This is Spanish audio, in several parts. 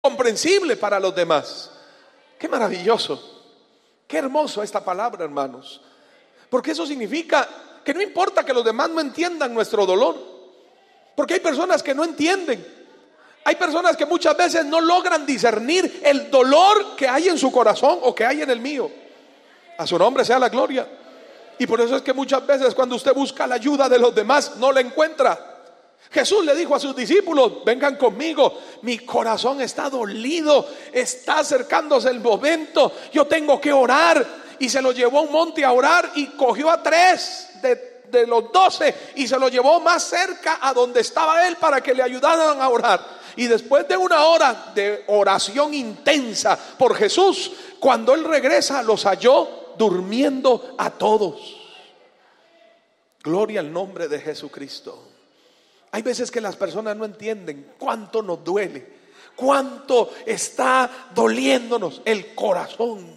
comprensible para los demás. Qué maravilloso, qué hermoso esta palabra, hermanos, porque eso significa que no importa que los demás no entiendan nuestro dolor, porque hay personas que no entienden. Hay personas que muchas veces no logran discernir el dolor que hay en su corazón o que hay en el mío. A su nombre sea la gloria. Y por eso es que muchas veces cuando usted busca la ayuda de los demás, no la encuentra. Jesús le dijo a sus discípulos: vengan conmigo, mi corazón está dolido, está acercándose el momento, yo tengo que orar. Y se lo llevó a un monte a orar y cogió a 3 de los 12 y se lo llevó más cerca a donde estaba él para que le ayudaran a orar. Y después de una hora de oración intensa por Jesús, cuando él regresa, los halló durmiendo a todos. Gloria al nombre de Jesucristo. Hay veces que las personas no entienden cuánto nos duele, cuánto está doliéndonos el corazón.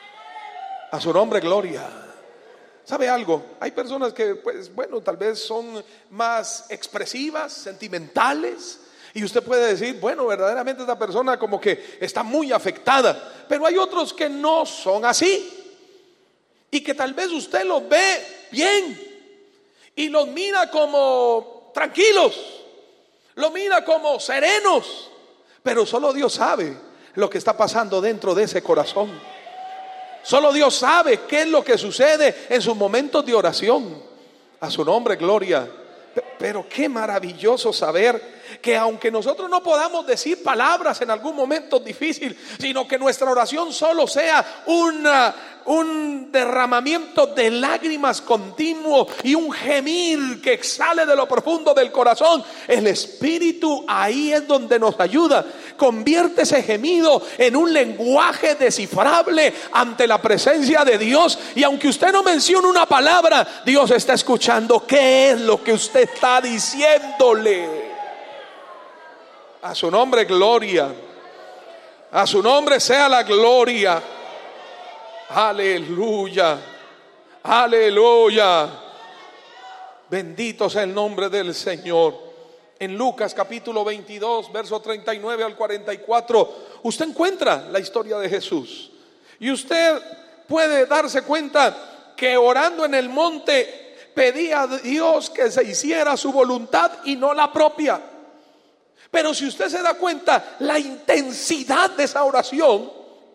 A su nombre, gloria. ¿Sabe algo? Hay personas que, pues bueno, tal vez son más expresivas, sentimentales, y usted puede decir, bueno, verdaderamente esta persona como que está muy afectada. Pero hay otros que no son así, y que tal vez usted los ve bien y los mira como tranquilos, los mira como serenos, pero solo Dios sabe lo que está pasando dentro de ese corazón. Solo Dios sabe qué es lo que sucede en sus momentos de oración. A su nombre, gloria. Pero qué maravilloso saber que aunque nosotros no podamos decir palabras en algún momento difícil, sino que nuestra oración solo sea un derramamiento de lágrimas continuo y un gemir que sale de lo profundo del corazón, el Espíritu ahí es donde nos ayuda. Convierte ese gemido en un lenguaje descifrable ante la presencia de Dios, y aunque usted no mencione una palabra, Dios está escuchando qué es lo que usted está diciéndole. A su nombre, gloria. A su nombre sea la gloria. Aleluya. Aleluya. Bendito sea el nombre del Señor. En Lucas capítulo 22, verso 39 al 44, usted encuentra la historia de Jesús. Y usted puede darse cuenta que orando en el monte pedía a Dios que se hiciera su voluntad y no la propia. Pero si usted se da cuenta, la intensidad de esa oración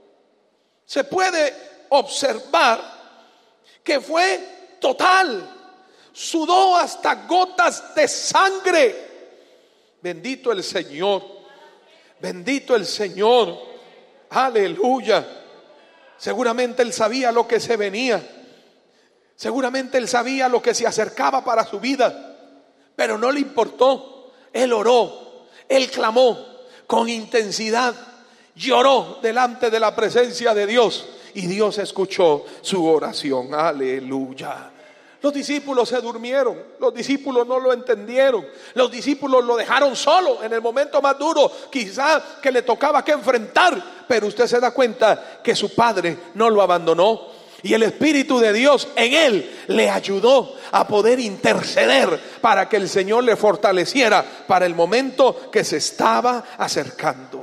se puede observar que fue total. Sudó hasta gotas de sangre. Bendito el Señor. Bendito el Señor. Aleluya. Seguramente él sabía lo que se venía. Seguramente él sabía lo que se acercaba para su vida. Pero no le importó. Él oró. Él clamó con intensidad, lloró delante de la presencia de Dios y Dios escuchó su oración. Aleluya. Los discípulos se durmieron, los discípulos no lo entendieron, los discípulos lo dejaron solo en el momento más duro, quizá que le tocaba que enfrentar, pero usted se da cuenta que su padre no lo abandonó. Y el Espíritu de Dios en él le ayudó a poder interceder para que el Señor le fortaleciera para el momento que se estaba acercando.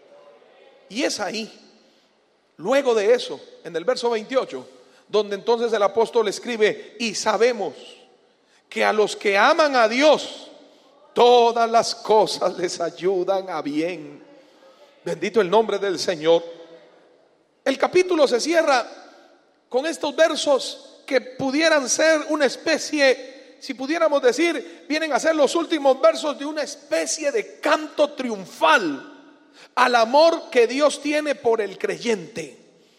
Y es ahí, luego de eso, en el verso 28, donde entonces el apóstol escribe: y sabemos que a los que aman a Dios, todas las cosas les ayudan a bien. Bendito el nombre del Señor. El capítulo se cierra con estos versos que pudieran ser una especie, si pudiéramos decir, vienen a ser los últimos versos de una especie de canto triunfal al amor que Dios tiene por el creyente.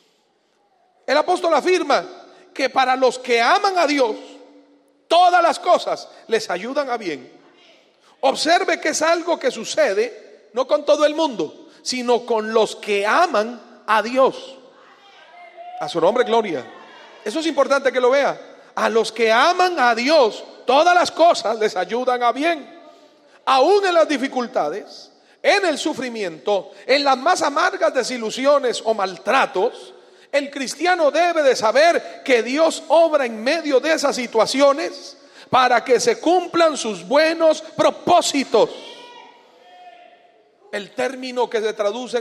El apóstol afirma que para los que aman a Dios, todas las cosas les ayudan a bien. Observe que es algo que sucede no con todo el mundo, sino con los que aman a Dios. A su nombre, gloria. Eso es importante que lo vea. A los que aman a Dios, todas las cosas les ayudan a bien. Aún en las dificultades, en el sufrimiento, en las más amargas desilusiones o maltratos, el cristiano debe de saber que Dios obra en medio de esas situaciones para que se cumplan sus buenos propósitos. el término que se traduce